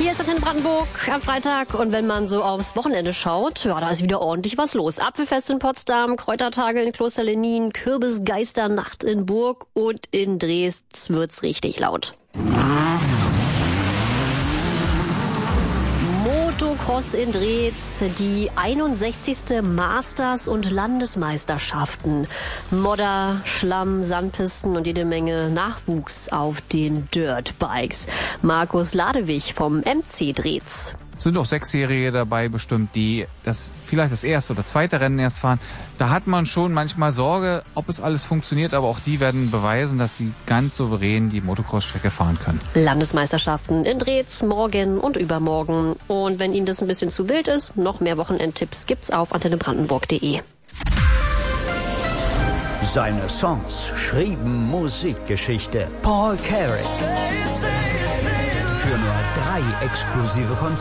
Hier ist Antenne Brandenburg am Freitag und wenn man so aufs Wochenende schaut, ja, da ist wieder ordentlich was los. Apfelfest in Potsdam, Kräutertage in Kloster Lenin, Kürbisgeisternacht in Burg und in Dresden wird's richtig laut. Motocross in Dresden, die 61. Masters- und Landesmeisterschaften. Modder, Schlamm, Sandpisten und jede Menge Nachwuchs auf den Dirtbikes. Markus Ladewig vom MC Dresden. Sind auch 6-Jährige dabei bestimmt, die vielleicht das erste oder zweite Rennen erst fahren. Da hat man schon manchmal Sorge, ob es alles funktioniert, aber auch die werden beweisen, dass sie ganz souverän die Motocross-Strecke fahren können. Landesmeisterschaften in Dresden morgen und übermorgen. Und wenn Ihnen das ein bisschen zu wild ist, noch mehr Wochenendtipps gibt's auf antennebrandenburg.de. Seine Songs schrieben Musikgeschichte. Paul Carrack. Für nur 3 exklusive Konzerte